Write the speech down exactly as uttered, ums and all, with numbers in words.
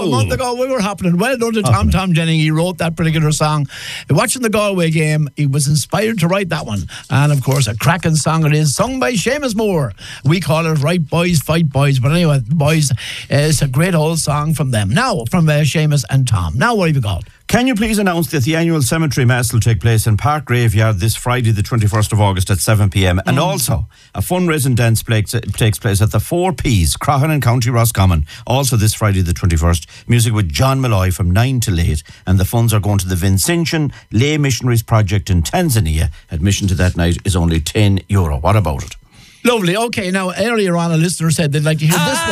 a month ago, we were happening. Well done to Tom Tom Jennings. He wrote that particular song. Watching the Galway game, he was inspired to write that one. And of course, a cracking song it is, sung by Seamus Moore. We call it Right Boys Fight Boys. But anyway, boys, uh, it's a great old song from them. Now, from uh, Seamus and Tom. Now, what have you got? Can you please announce that the annual cemetery mass will take place in Park Graveyard this Friday, the twenty-first of August at seven p.m. Mm. And also, a fundraising dance takes place at the Four Ps, Croghan and County Roscommon, also this Friday, the twenty-first. Music with John Malloy from nine till eight. And the funds are going to the Vincentian Lay Missionaries Project in Tanzania. Admission to that night is only ten euro. What about it? Lovely. Okay, now, earlier on, a listener said they'd like to hear this one.